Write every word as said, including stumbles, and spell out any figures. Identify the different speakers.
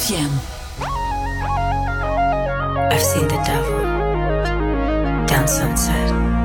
Speaker 1: F M. I've seen the devil down sunset.